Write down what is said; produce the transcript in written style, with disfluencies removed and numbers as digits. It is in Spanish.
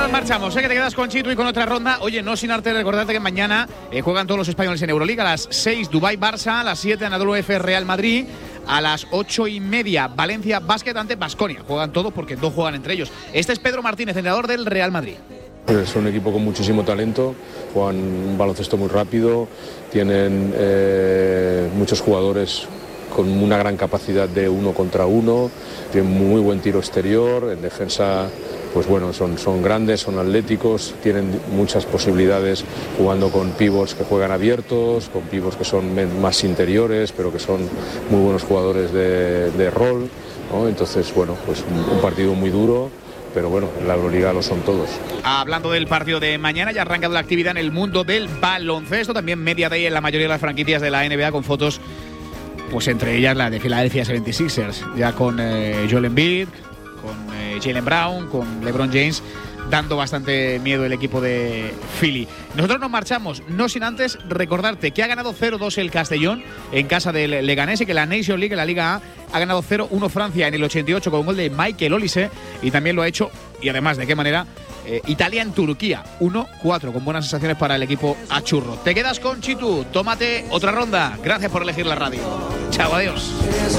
nos marchamos, que te quedas con Chitu y con otra ronda. Oye, no sin arte recordarte que mañana juegan todos los españoles en Euroliga. A las 6 Dubái Barça, a las 7 Anadolu Efes Real Madrid, a las 8:30 Valencia Basket ante Baskonia. Juegan todos porque dos juegan entre ellos. Este es Pedro Martínez, entrenador del Real Madrid. Es un equipo con muchísimo talento, juegan un baloncesto muy rápido, tienen muchos jugadores con una gran capacidad de 1 contra 1, tienen muy buen tiro exterior, en defensa pues bueno, son grandes, son atléticos, tienen muchas posibilidades jugando con pivots que juegan abiertos, con pivots que son más interiores, pero que son muy buenos jugadores de rol, ¿no? Entonces, bueno, pues un partido muy duro. Pero bueno, en la Euroliga lo son todos. Hablando del partido de mañana, ya ha arrancado la actividad en el mundo del baloncesto. También media day en la mayoría de las franquicias de la NBA, con fotos, pues entre ellas la de Philadelphia 76ers, ya con Joel Embiid, con Jaylen Brown, con LeBron James, dando bastante miedo el equipo de Philly. Nosotros nos marchamos, no sin antes recordarte que ha ganado 0-2 el Castellón en casa del Leganés y que la Nation League, en la Liga A, ha ganado 0-1 Francia en el 88 con un gol de Michael Olise, y también lo ha hecho, y además de qué manera, Italia en Turquía, 1-4, con buenas sensaciones para el equipo achurro. Te quedas con Chitu, tómate otra ronda. Gracias por elegir la radio. Chao, adiós.